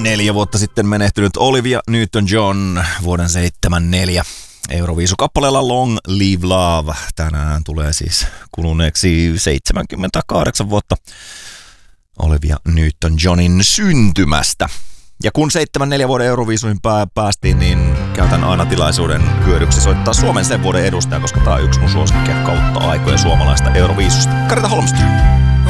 4 vuotta sitten menehtynyt Olivia Newton-John vuoden 1974 Euroviisukappaleella Long Live Love. Tänään tulee siis kuluneeksi 78 vuotta Olivia Newton-Johnin syntymästä. Ja kun 74 vuoden Euroviisuihin päästiin, niin käytän aina tilaisuuden hyödyksi soittaa Suomen sen vuoden edustaja, koska tää on yksi mun suosikkia kautta aikoja suomalaista Euroviisusta. Karita Holmström.